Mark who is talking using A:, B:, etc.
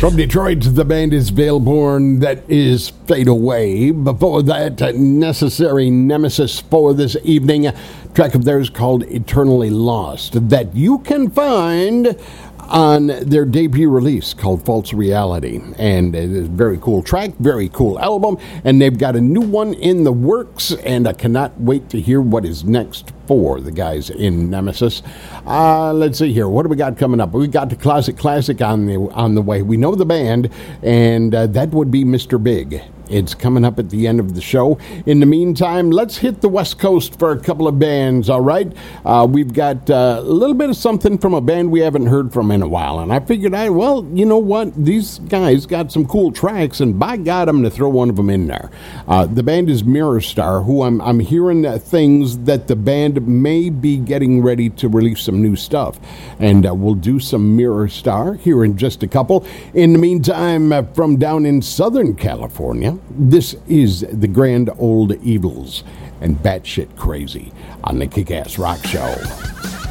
A: From Detroit, the band is Veilborn. That is Fade Away. Before that, Necessary Nemesis for this evening. A track of theirs called Eternally Lost that you can find on their debut release called False Reality. And it is a very cool track, very cool album, and they've got a new one in the works, and I cannot wait to hear what is next for the guys in Nemesis. Let's see here. What do we got coming up? We got the classic on the way. We know the band, and that would be Mr. Big. It's coming up at the end of the show. In the meantime, let's hit the West Coast for a couple of bands, all right? We've got a little bit of something from a band we haven't heard from in a while, and I figured, well, you know what? These guys got some cool tracks, and by God, I'm going to throw one of them in there. The band is Mirror Star, who I'm hearing things that the band may be getting ready to release some new stuff, and we'll do some Mirror Star here in just a couple. In the meantime, from down in Southern California, this is the Grand Old Evils and Batshit Crazy on the Kick-Ass Rock Show.